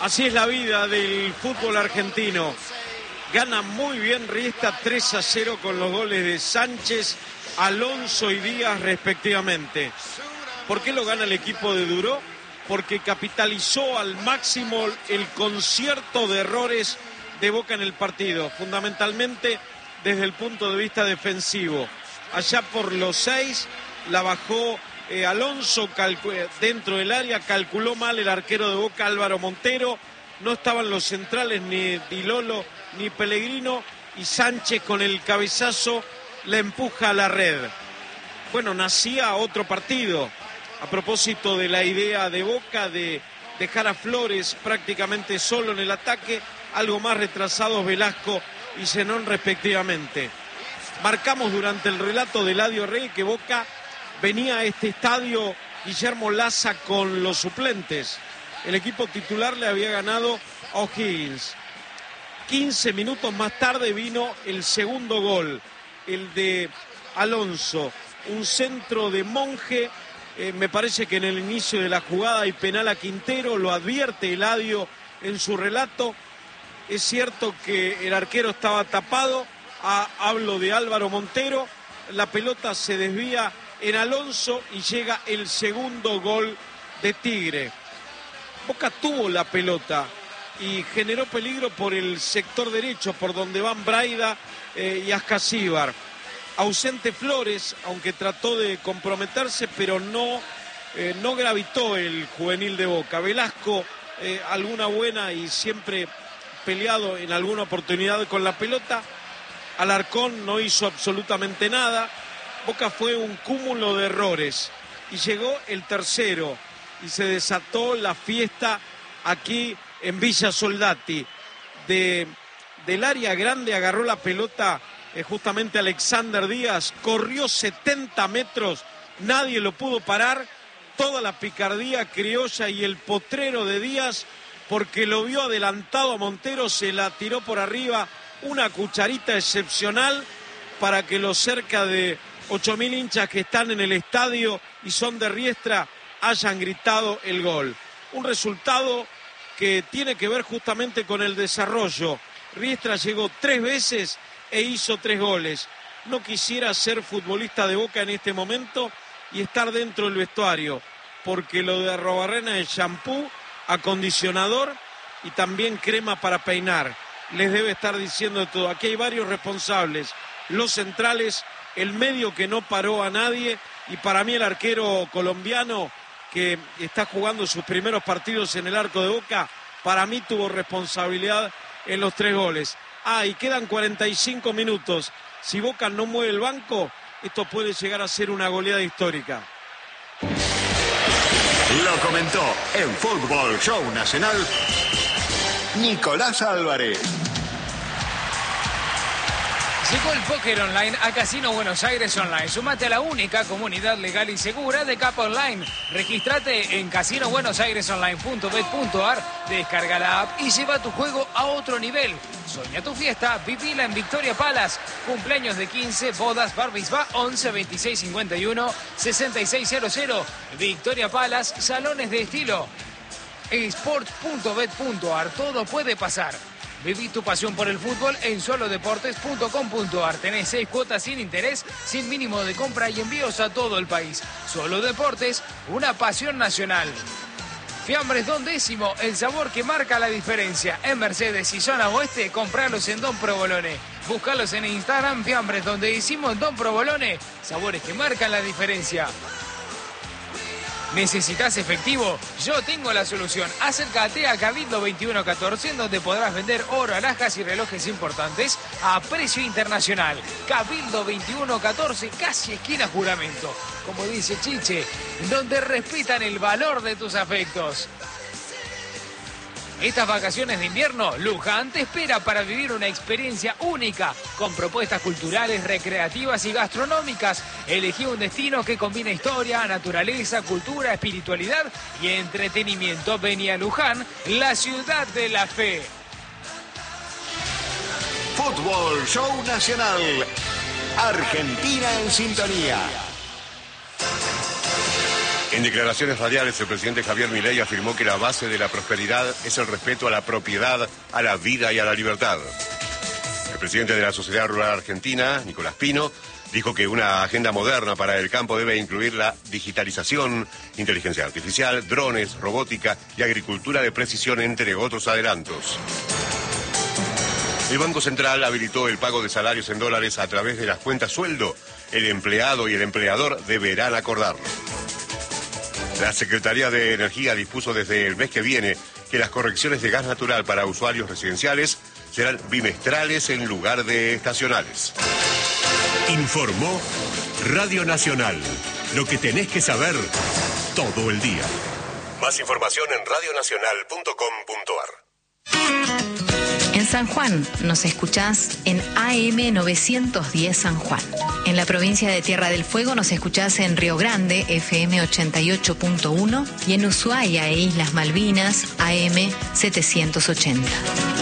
Así es la vida del fútbol argentino. Gana muy bien Riestra 3-0 con los goles de Sánchez, Alonso y Díaz respectivamente. ¿Por qué lo gana el equipo de Duró? Porque capitalizó al máximo el concierto de errores de Boca en el partido, fundamentalmente desde el punto de vista defensivo. Allá por los 6 la bajó Alonso dentro del área, calculó mal el arquero de Boca, Álvaro Montero. No estaban los centrales ni Di Lolo ni Pellegrino, y Sánchez con el cabezazo la empuja a la red. Bueno, nacía otro partido a propósito de la idea de Boca de dejar a Flores prácticamente solo en el ataque, algo más retrasados Velasco y Zenón respectivamente. Marcamos durante el relato de Eladio Rey que Boca venía a este estadio Guillermo Laza con los suplentes. El equipo titular le había ganado a O'Higgins. 15 minutos más tarde vino el segundo gol, el de Alonso. Un centro de Monje, me parece que en el inicio de la jugada hay penal a Quintero, lo advierte Eladio en su relato. Es cierto que el arquero estaba tapado, hablo de Álvaro Montero, la pelota se desvía en Alonso y llega el segundo gol de Tigre. Boca tuvo la pelota y generó peligro por el sector derecho, por donde van Braida y Ascasíbar. Ausente Flores, aunque trató de comprometerse, pero no gravitó el juvenil de Boca. Velasco, alguna buena y siempre peleado en alguna oportunidad con la pelota. Alarcón no hizo absolutamente nada. Boca fue un cúmulo de errores y llegó el tercero y se desató la fiesta aquí en Villa Soldati. Del área grande agarró la pelota justamente Alexander Díaz, corrió 70 metros, nadie lo pudo parar, toda la picardía criolla y el potrero de Díaz, porque lo vio adelantado a Montero, se la tiró por arriba, una cucharita excepcional para que los cerca de 8.000 hinchas que están en el estadio y son de Riestra hayan gritado el gol. Un resultado que tiene que ver justamente con el desarrollo. Riestra llegó 3 veces e hizo 3 goles. No quisiera ser futbolista de Boca en este momento y estar dentro del vestuario, porque lo de Arrobarrena es shampoo, acondicionador y también crema para peinar. Les debe estar diciendo de todo. Aquí hay varios responsables, los centrales, el medio que no paró a nadie, y para mí el arquero colombiano que está jugando sus primeros partidos en el arco de Boca, para mí tuvo responsabilidad en los 3 goles. Y quedan 45 minutos. Si Boca no mueve el banco, esto puede llegar a ser una goleada histórica. Lo comentó en Fútbol Show Nacional Nicolás Álvarez. Llegó el póker online a Casino Buenos Aires Online. Sumate a la única comunidad legal y segura de Cap Online. Regístrate en casinobuenosairesonline.bet.ar, descarga la app y lleva tu juego a otro nivel. Soña tu fiesta, vivila en Victoria Palace. Cumpleaños de 15, bodas, bar mitzvah, 11 26 51 6600. Victoria Palace, salones de estilo. Sport.bet.ar, todo puede pasar. Viví tu pasión por el fútbol en solodeportes.com.ar. Tenés 6 cuotas sin interés, sin mínimo de compra y envíos a todo el país. Solo Deportes, una pasión nacional. Fiambres Don Décimo, el sabor que marca la diferencia. En Mercedes y zona oeste, compralos en Don Provolone. Búscalos en Instagram, Fiambres Don Décimo en Don Provolone. Sabores que marcan la diferencia. ¿Necesitas efectivo? Yo tengo la solución. Acércate a Cabildo 2114, en donde podrás vender oro, alhajas y relojes importantes a precio internacional. Cabildo 2114, casi esquina Juramento. Como dice Chiche, donde respetan el valor de tus afectos. Estas vacaciones de invierno, Luján te espera para vivir una experiencia única, con propuestas culturales, recreativas y gastronómicas. Elegí un destino que combina historia, naturaleza, cultura, espiritualidad y entretenimiento. Vení a Luján, la ciudad de la fe. Fútbol Show Nacional. Argentina en sintonía. En declaraciones radiales, el presidente Javier Milei afirmó que la base de la prosperidad es el respeto a la propiedad, a la vida y a la libertad. El presidente de la Sociedad Rural Argentina, Nicolás Pino, dijo que una agenda moderna para el campo debe incluir la digitalización, inteligencia artificial, drones, robótica y agricultura de precisión, entre otros adelantos. El Banco Central habilitó el pago de salarios en dólares a través de las cuentas sueldo. El empleado y el empleador deberán acordarlo. La Secretaría de Energía dispuso desde el mes que viene que las correcciones de gas natural para usuarios residenciales serán bimestrales en lugar de estacionales. Informó Radio Nacional. Lo que tenés que saber todo el día. Más información en radionacional.com.ar. En San Juan nos escuchás en AM 910 San Juan. En la provincia de Tierra del Fuego nos escuchás en Río Grande, FM 88.1, y en Ushuaia e Islas Malvinas, AM 780.